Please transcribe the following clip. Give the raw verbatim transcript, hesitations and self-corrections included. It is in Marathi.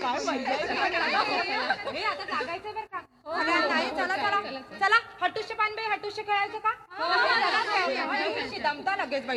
आता जागायचं बरं का? नाही चला चला चला हट्टुष्य पानबाई हट्टुष्य खेळायचं का? दमता लगेच बाई.